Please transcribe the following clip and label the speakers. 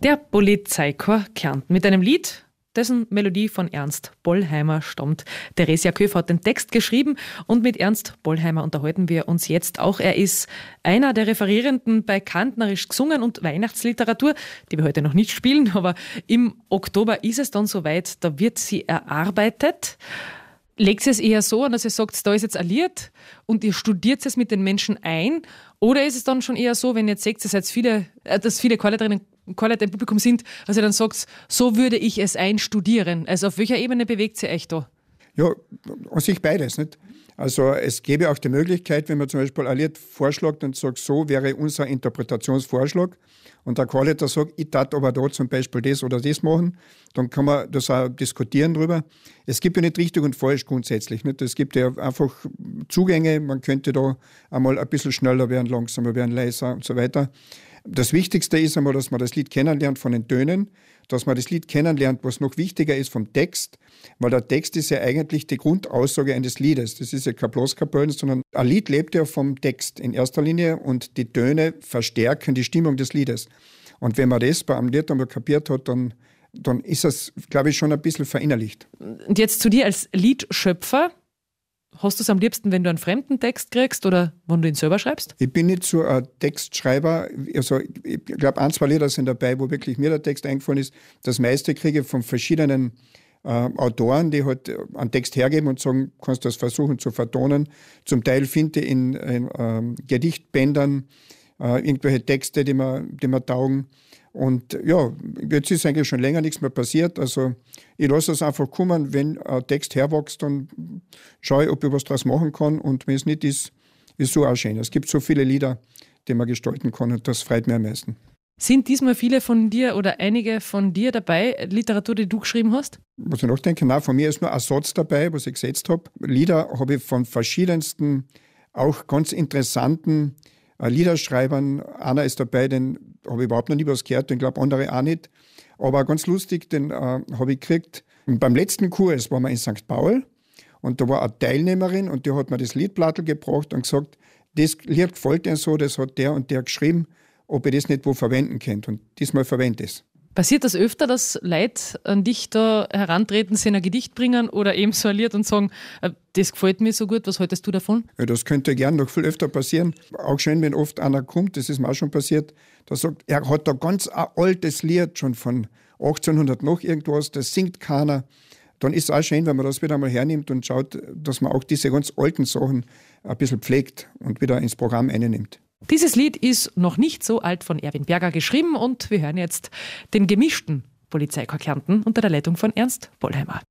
Speaker 1: Der Polizeichor Kärnten mit einem Lied, dessen Melodie von Ernst Bollheimer stammt. Theresia Köfer hat den Text geschrieben und mit Ernst Bollheimer unterhalten wir uns jetzt auch. Er ist einer der Referierenden bei Kärntnerisch gesungen und Weihnachtsliteratur, die wir heute noch nicht spielen, aber im Oktober ist es dann soweit, da wird sie erarbeitet. Legt ihr es eher so an, dass ihr sagt, da ist jetzt ein Lied und ihr studiert es mit den Menschen ein? Oder ist es dann schon eher so, wenn ihr jetzt seht, dass viele Chorleiterinnen und Chorleiter im Publikum sind, dass ihr dann sagt, so würde ich es einstudieren? Also auf welcher Ebene bewegt ihr euch da?
Speaker 2: Ja, an sich beides. Nicht? Also es gäbe auch die Möglichkeit, wenn man zum Beispiel ein Lied vorschlägt und sagt, so wäre unser Interpretationsvorschlag und der Chorleiter sagt, ich tat aber da zum Beispiel das oder das machen, dann kann man das auch diskutieren drüber. Es gibt ja nicht richtig und falsch grundsätzlich. Nicht? Es gibt ja einfach Zugänge, man könnte da einmal ein bisschen schneller werden, langsamer werden, leiser und so weiter. Das Wichtigste ist einmal, dass man das Lied kennenlernt von den Tönen, dass man das Lied kennenlernt, was noch wichtiger ist vom Text, weil der Text ist ja eigentlich die Grundaussage eines Liedes. Das ist ja kein Bloßkapellen, sondern ein Lied lebt ja vom Text in erster Linie und die Töne verstärken die Stimmung des Liedes. Und wenn man das bei einem Lied einmal kapiert hat, dann ist das, glaube ich, schon ein bisschen verinnerlicht.
Speaker 1: Und jetzt zu dir als Liedschöpfer. Hast du es am liebsten, wenn du einen fremden Text kriegst oder wenn du ihn selber schreibst?
Speaker 2: Ich bin nicht so ein Textschreiber. Also ich glaube, 1, 2 Lieder sind dabei, wo wirklich mir der Text eingefallen ist. Das meiste kriege ich von verschiedenen Autoren, die halt einen Text hergeben und sagen, kannst du das versuchen zu vertonen. Zum Teil finde ich in Gedichtbändern irgendwelche Texte, die mir taugen. Und ja, jetzt ist eigentlich schon länger nichts mehr passiert. Also ich lasse es einfach kommen, wenn ein Text herwächst, dann schaue ich, ob ich was draus machen kann. Und wenn es nicht ist, ist so auch schön. Es gibt so viele Lieder, die man gestalten kann und das freut mich am meisten.
Speaker 1: Sind diesmal viele von dir oder einige von dir dabei, Literatur, die du geschrieben hast?
Speaker 2: Muss ich nachdenken? Nein, von mir ist nur ein Satz dabei, was ich gesetzt habe. Lieder habe ich von verschiedensten, auch ganz interessanten Liederschreibern. Einer ist dabei, den habe ich überhaupt noch nie was gehört, den glaube andere auch nicht. Aber ganz lustig, den habe ich gekriegt. Und beim letzten Kurs waren wir in St. Paul und da war eine Teilnehmerin und die hat mir das Liedblattel gebracht und gesagt, das Lied gefällt ihr so, das hat der und der geschrieben, ob ihr das nicht wo verwenden könnt. Und diesmal verwende ich es. Passiert das öfter, dass Leute an dich da herantreten, sie ein Gedicht bringen oder eben so ein Lied und sagen, das gefällt mir so gut, was haltest du davon? Ja, das könnte gern noch viel öfter passieren. Auch schön, wenn oft einer kommt, das ist mir auch schon passiert, der sagt, er hat da ganz ein altes Lied, schon von 1800 noch irgendwas, das singt keiner. Dann ist es auch schön, wenn man das wieder mal hernimmt und schaut, dass man auch diese ganz alten Sachen ein bisschen pflegt und wieder ins Programm einnimmt. Dieses Lied ist noch nicht so alt von Erwin Berger geschrieben und wir hören jetzt den gemischten Polizeichor Kärnten unter der Leitung von Ernst Bollheimer.